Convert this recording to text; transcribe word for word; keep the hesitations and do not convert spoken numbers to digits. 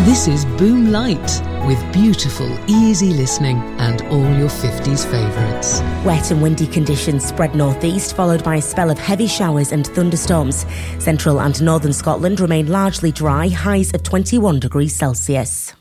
This is Boom Light, with beautiful, easy listening and all your fifties favourites. Wet and windy conditions spread northeast, followed by a spell of heavy showers and thunderstorms. Central and northern Scotland remain largely dry, highs of twenty-one degrees Celsius.